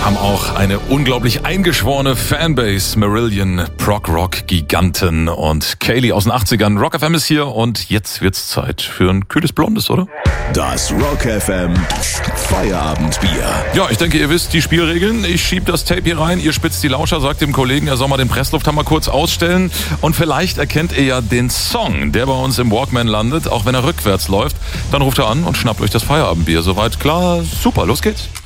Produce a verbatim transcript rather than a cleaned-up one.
haben auch eine unglaublich eingeschworene Fanbase. Marillion, Prog-Rock-Giganten und Kaylee aus den achtzigern. Rock F M ist hier und jetzt wird's Zeit für ein kühles Blondes, oder? Das Rock F M Feierabendbier. Ja, ich denke, ihr wisst die Spielregeln. Ich schieb das Tape hier rein, ihr spitzt die Lauscher, sagt dem Kollegen, er soll mal den Presslufthammer kurz ausstellen. Und vielleicht erkennt ihr ja den Song, der bei uns im Walkman landet, auch wenn er rückwärts läuft. Dann ruft er an und schnappt euch das Feierabendbier. Soweit klar? Super, los geht's.